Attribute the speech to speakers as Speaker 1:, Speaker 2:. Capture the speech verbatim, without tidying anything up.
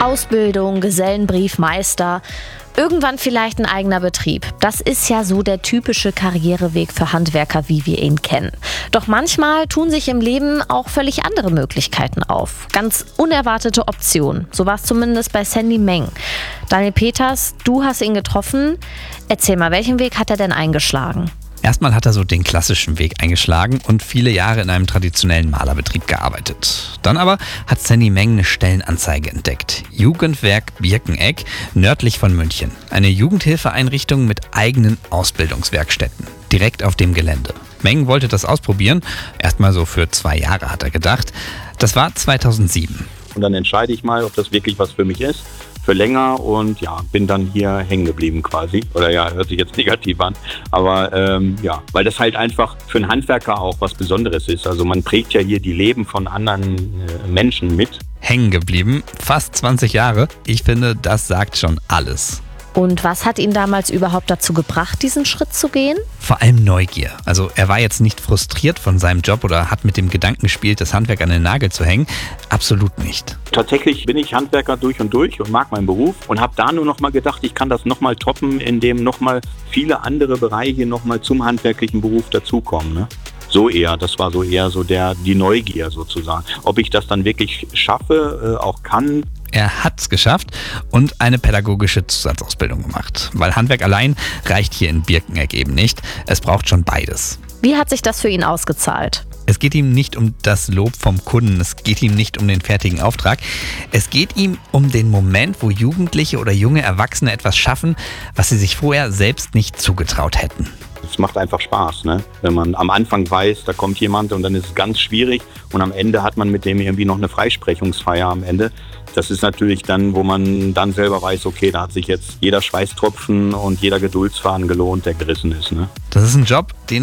Speaker 1: Ausbildung, Gesellenbrief, Meister, irgendwann vielleicht ein eigener Betrieb. Das ist ja so der typische Karriereweg für Handwerker, wie wir ihn kennen. Doch manchmal tun sich im Leben auch völlig andere Möglichkeiten auf. Ganz unerwartete Optionen. So war es zumindest bei Sandy Meng. Daniel Peters, du hast ihn getroffen. Erzähl mal, welchen Weg hat er denn eingeschlagen?
Speaker 2: Erstmal hat er so den klassischen Weg eingeschlagen und viele Jahre in einem traditionellen Malerbetrieb gearbeitet. Dann aber hat Sandy Meng eine Stellenanzeige entdeckt. Jugendwerk Birkeneck, nördlich von München. Eine Jugendhilfeeinrichtung mit eigenen Ausbildungswerkstätten. Direkt auf dem Gelände. Meng wollte das ausprobieren. Erstmal so für zwei Jahre hat er gedacht. Das war zweitausendsieben.
Speaker 3: Und dann entscheide ich mal, ob das wirklich was für mich ist. Für länger und ja, bin dann hier hängen geblieben quasi. Oder ja, hört sich jetzt negativ an. Aber ähm, ja, weil das halt einfach für einen Handwerker auch was Besonderes ist. Also man prägt ja hier die Leben von anderen äh, Menschen mit.
Speaker 2: Hängen geblieben, fast zwanzig Jahre. Ich finde, das sagt schon alles.
Speaker 1: Und was hat ihn damals überhaupt dazu gebracht, diesen Schritt zu gehen?
Speaker 2: Vor allem Neugier. Also er war jetzt nicht frustriert von seinem Job oder hat mit dem Gedanken gespielt, das Handwerk an den Nagel zu hängen. Absolut nicht.
Speaker 3: Tatsächlich bin ich Handwerker durch und durch und mag meinen Beruf und habe da nur noch mal gedacht, ich kann das noch mal toppen, indem noch mal viele andere Bereiche noch mal zum handwerklichen Beruf dazukommen. Ne? So eher, das war so eher so der die Neugier sozusagen. Ob ich das dann wirklich schaffe, äh, auch kann.
Speaker 2: Er hat es geschafft und eine pädagogische Zusatzausbildung gemacht. Weil Handwerk allein reicht hier in Birkeneck eben nicht. Es braucht schon beides.
Speaker 1: Wie hat sich das für ihn ausgezahlt?
Speaker 2: Es geht ihm nicht um das Lob vom Kunden, es geht ihm nicht um den fertigen Auftrag. Es geht ihm um den Moment, wo Jugendliche oder junge Erwachsene etwas schaffen, was sie sich vorher selbst nicht zugetraut hätten.
Speaker 3: Es macht einfach Spaß, ne? Wenn man am Anfang weiß, da kommt jemand und dann ist es ganz schwierig und am Ende hat man mit dem irgendwie noch eine Freisprechungsfeier am Ende. Das ist natürlich dann, wo man dann selber weiß, okay, da hat sich jetzt jeder Schweißtropfen und jeder Geduldsfaden gelohnt, der gerissen ist. Ne?
Speaker 2: Das ist ein Job, den